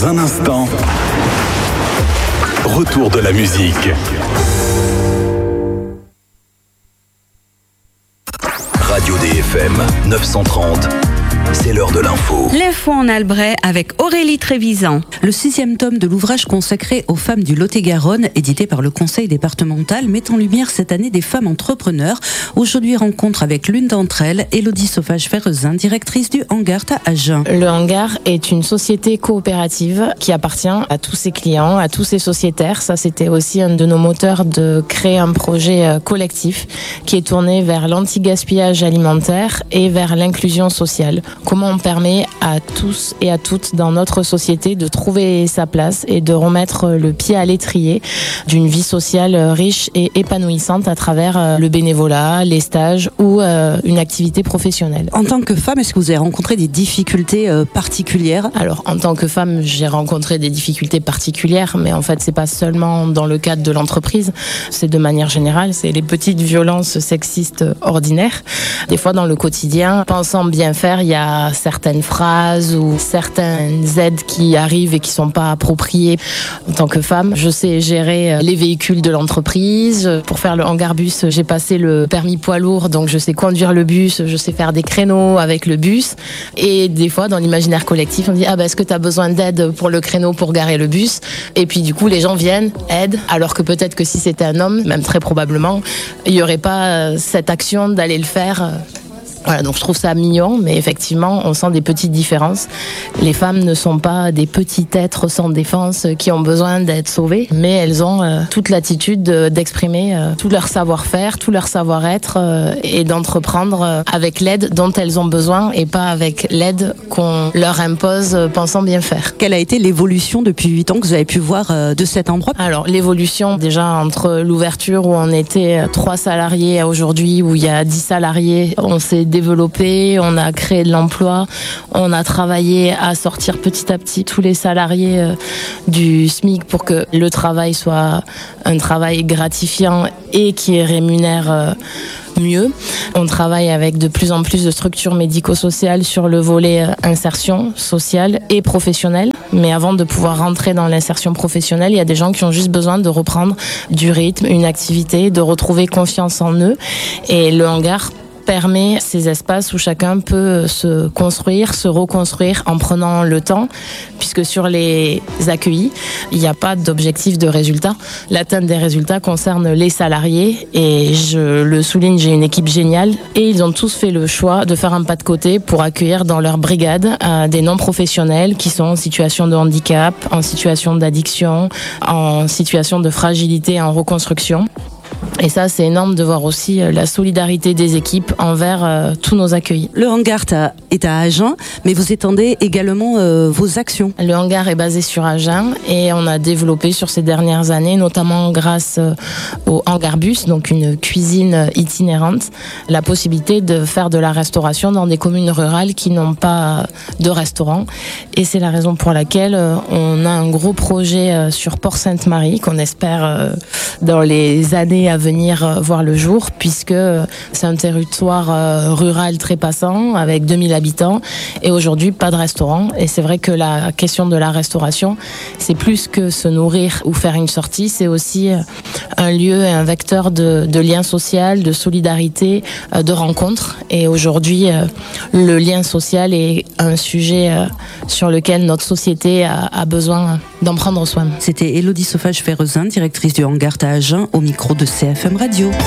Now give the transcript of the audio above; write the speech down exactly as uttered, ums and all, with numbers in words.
Dans un instant, retour de la musique. Radio D F M neuf cent trente, c'est l'heure de l'info. L'info en Albret avec Aurélie Trévisan. Le sixième tome de l'ouvrage consacré aux femmes du Lot-et-Garonne, édité par le Conseil départemental, met en lumière cette année des femmes entrepreneurs. Aujourd'hui, rencontre avec l'une d'entre elles, Élodie Sauvage-Ferrezin, directrice du Hangart à Agen. Le Hangart est une société coopérative qui appartient à tous ses clients, à tous ses sociétaires. Ça, c'était aussi un de nos moteurs de créer un projet collectif qui est tourné vers l'anti-gaspillage alimentaire et vers l'inclusion sociale. Comment on permet à tous et à toutes dans notre société de trouver sa place et de remettre le pied à l'étrier d'une vie sociale riche et épanouissante à travers le bénévolat, les stages ou une activité professionnelle. En tant que femme, est-ce que vous avez rencontré des difficultés particulières ? Alors, en tant que femme, j'ai rencontré des difficultés particulières, mais en fait, c'est pas seulement dans le cadre de l'entreprise, c'est de manière générale, c'est les petites violences sexistes ordinaires. Des fois, dans le quotidien, pensant bien faire, il y a certaines phrases ou certaines aides qui arrivent et qui sont pas appropriées. En tant que femme, je sais gérer les véhicules de l'entreprise. Pour faire le Hangarbus, j'ai passé le permis poids lourd, donc je sais conduire le bus, je sais faire des créneaux avec le bus. Et des fois, dans l'imaginaire collectif, on dit « Ah ben, est-ce que tu as besoin d'aide pour le créneau pour garer le bus ?» Et puis du coup, les gens viennent, aident, alors que peut-être que si c'était un homme, même très probablement, il n'y aurait pas cette action d'aller le faire. Voilà, donc je trouve ça mignon, mais effectivement, on sent des petites différences. Les femmes ne sont pas des petits êtres sans défense qui ont besoin d'être sauvés, mais elles ont euh, toute l'attitude de, d'exprimer euh, tout leur savoir-faire, tout leur savoir-être euh, et d'entreprendre euh, avec l'aide dont elles ont besoin et pas avec l'aide qu'on leur impose euh, pensant bien faire. Quelle a été l'évolution depuis huit ans que vous avez pu voir euh, de cet endroit ? Alors, l'évolution, déjà, entre l'ouverture où on était trois salariés à aujourd'hui, où il y a dix salariés, on s'est développé, on a créé de l'emploi, on a travaillé à sortir petit à petit tous les salariés euh, du SMIC pour que le travail soit un travail gratifiant et qui rémunère euh, mieux. On travaille avec de plus en plus de structures médico-sociales sur le volet insertion sociale et professionnelle. Mais avant de pouvoir rentrer dans l'insertion professionnelle, il y a des gens qui ont juste besoin de reprendre du rythme, une activité, de retrouver confiance en eux. Et le Hangart permet ces espaces où chacun peut se construire, se reconstruire en prenant le temps, puisque sur les accueillis, il n'y a pas d'objectif de résultat. L'atteinte des résultats concerne les salariés et je le souligne, j'ai une équipe géniale et ils ont tous fait le choix de faire un pas de côté pour accueillir dans leur brigade euh, des non-professionnels qui sont en situation de handicap, en situation d'addiction, en situation de fragilité, en reconstruction. Et ça, c'est énorme de voir aussi la solidarité des équipes envers euh, tous nos accueillis. Le Hangart est à Agen, mais vous étendez également euh, vos actions. Le Hangart est basé sur Agen et on a développé sur ces dernières années, notamment grâce euh, au Hangarbus, donc une cuisine itinérante, la possibilité de faire de la restauration dans des communes rurales qui n'ont pas de restaurant. Et c'est la raison pour laquelle euh, on a un gros projet euh, sur Port-Sainte-Marie qu'on espère euh, dans les années à venir voir le jour, puisque c'est un territoire rural très passant avec deux mille habitants et aujourd'hui pas de restaurant. Et c'est vrai que la question de la restauration, c'est plus que se nourrir ou faire une sortie, c'est aussi un lieu et un vecteur de, de lien social, de solidarité, de rencontre. Et aujourd'hui, le lien social est un sujet sur lequel notre société a, a besoin d'en prendre soin. C'était Élodie Sauvage-Ferrezin, directrice du Hangart à Agen, au micro de C F M Radio.